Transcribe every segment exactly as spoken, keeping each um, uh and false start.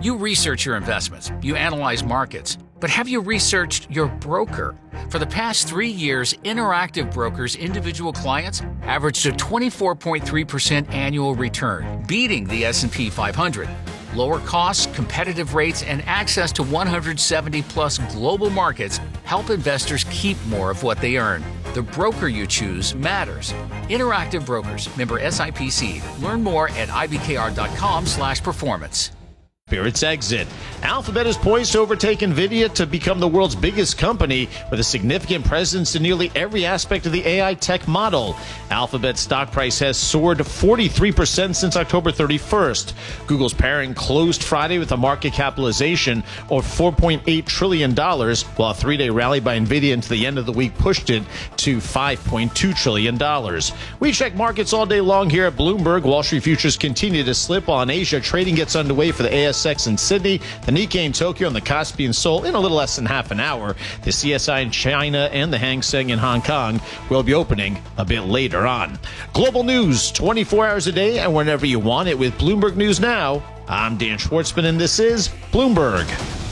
You research your investments, you analyze markets, but have you researched your broker? For the past three years, Interactive Brokers' individual clients averaged a twenty-four point three percent annual return, beating the S and P five hundred. Lower costs, competitive rates, and access to one hundred seventy plus global markets help investors keep more of what they earn. The broker you choose matters. Interactive Brokers, member S I P C. Learn more at I B K R dot com slash performance. Spirits exit. Alphabet is poised to overtake NVIDIA to become the world's biggest company with a significant presence in nearly every aspect of the A I tech model. Alphabet's stock price has soared forty-three percent since October thirty-first. Google's parent closed Friday with a market capitalization of four point eight trillion dollars, while a three-day rally by NVIDIA into the end of the week pushed it to five point two trillion dollars. We check markets all day long here at Bloomberg. Wall Street futures continue to slip on Asia. Trading gets underway for the A S X in Sydney, the Nikkei in Tokyo, and the Kospi in Seoul in a little less than half an hour. The C S I in China and the Hang Seng in Hong Kong will be opening a bit later on. Global news twenty-four hours a day and whenever you want it with Bloomberg News Now. I'm Dan Schwartzman, and this is Bloomberg.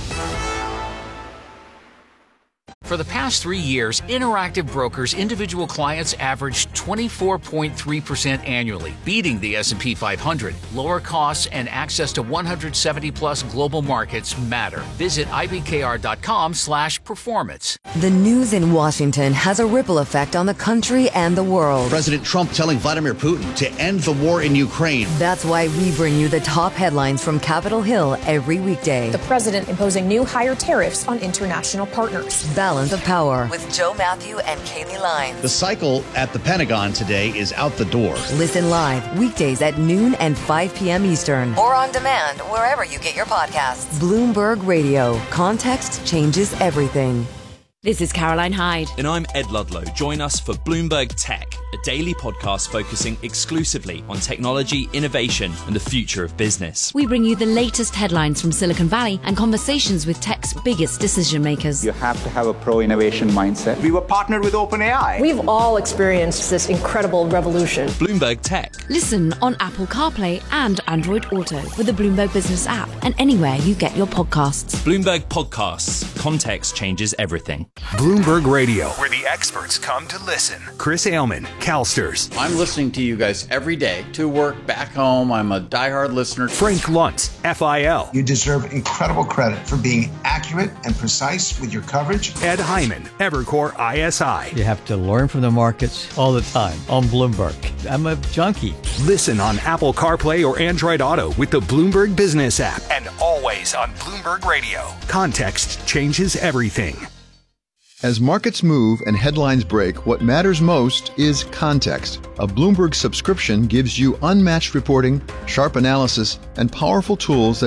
For the past three years, Interactive Brokers' individual clients averaged twenty-four point three percent annually, beating the S and P five hundred. Lower costs and access to one hundred seventy plus global markets matter. Visit I B K R dot com slash performance. The news in Washington has a ripple effect on the country and the world. President Trump telling Vladimir Putin to end the war in Ukraine. That's why we bring you the top headlines from Capitol Hill every weekday. The president imposing new higher tariffs on international partners. Balance of Power with Joe Matthew and Kaylee Lyons. The cycle at the Pentagon today is out the door. Listen live weekdays at noon and five p.m. Eastern. Or on demand wherever you get your podcasts. Bloomberg Radio. Context changes everything. This is Caroline Hyde. And I'm Ed Ludlow. Join us for Bloomberg Tech, a daily podcast focusing exclusively on technology, innovation, and the future of business. We bring you the latest headlines from Silicon Valley and conversations with tech's biggest decision makers. You have to have a pro-innovation mindset. We were partnered with OpenAI. We've all experienced this incredible revolution. Bloomberg Tech. Listen on Apple CarPlay and Android Auto with the Bloomberg Business app and anywhere you get your podcasts. Bloomberg Podcasts. Context changes everything. Bloomberg Radio, where the experts come to listen. Chris Ailman, CalSTRS. I'm listening to you guys every day, to work, back home. I'm a diehard listener. Frank Luntz, F I L. You deserve incredible credit for being accurate and precise with your coverage. Ed Hyman, Evercore I S I. You have to learn from the markets all the time on Bloomberg. I'm a junkie. Listen on Apple CarPlay or Android Auto with the Bloomberg Business app. And always on Bloomberg Radio. Context changes everything. As markets move and headlines break, what matters most is context. A Bloomberg subscription gives you unmatched reporting, sharp analysis, and powerful tools that